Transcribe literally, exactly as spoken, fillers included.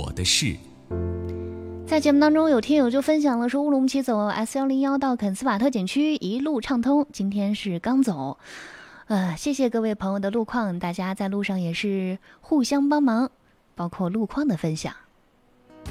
我的事。 在节目当中，有听友就分享了说，乌鲁木齐走 S 一零一 到肯斯瓦特景区一路畅通，今天是刚走。呃，谢谢各位朋友的路况，大家在路上也是互相帮忙，包括路况的分享。